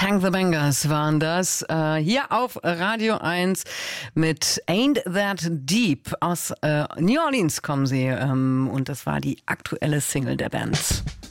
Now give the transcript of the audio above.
Tank the Bangers waren das. Hier auf Radio 1 mit Ain't That Deep. Aus New Orleans kommen sie. Und das war die aktuelle Single der Band.